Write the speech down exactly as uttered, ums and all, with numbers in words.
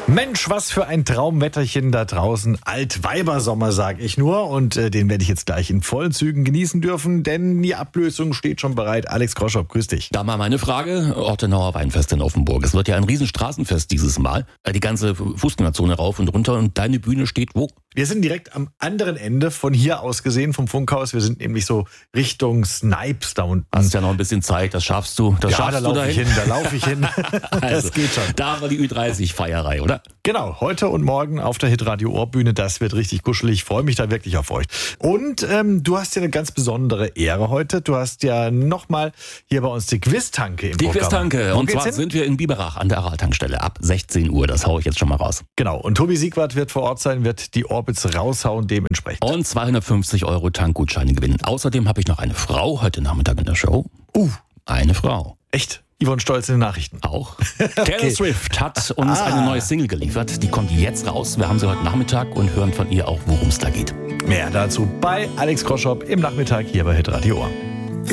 Mensch, was für ein Traumwetterchen da draußen. Altweibersommer, sag ich nur. Und äh, den werde ich jetzt gleich in vollen Zügen genießen dürfen, denn die Ablösung steht schon bereit. Alex Kroschop, grüß dich. Da mal meine Frage. Ortenauer Weinfest in Offenburg. Es wird ja ein Riesenstraßenfest dieses Mal. Die ganze Fußgängerzone rauf und runter. Und deine Bühne steht wo? Wir sind direkt am anderen Ende von hier aus gesehen, vom Funkhaus. Wir sind nämlich so Richtung Snipes da unten. Hast ja noch ein bisschen Zeit, das schaffst du. Das ja, schaffst da du laufe dahin. ich hin, da laufe ich hin. Also, das geht schon. Da war die Ü dreißig Feierei, oder? Genau, heute und morgen auf der Hitradio Ohrbühne. Das wird richtig kuschelig. Ich freue mich da wirklich auf euch. Und ähm, du hast ja eine ganz besondere Ehre heute. Du hast ja nochmal hier bei uns die Quiztanke im Die Programm. Quiztanke. Wo Und geht's zwar hin? sind wir in Biberach an der Aral-Tankstelle ab sechzehn Uhr. Das haue ich jetzt schon mal raus. Genau, und Tobi Siegwart wird vor Ort sein, wird die Orbits raushauen dementsprechend. Und zweihundertfünfzig Euro Tankgutscheine gewinnen. Außerdem habe ich noch eine Frau heute Nachmittag in der Show. Uh, Eine Frau. echt? Yvonne Stolz in den Nachrichten. Auch. Taylor Swift hat uns Ah. eine neue Single geliefert. Die kommt jetzt raus. Wir haben sie heute Nachmittag und hören von ihr auch, worum es da geht. Mehr dazu bei Alex Kroschop im Nachmittag hier bei Hitradio Ohr.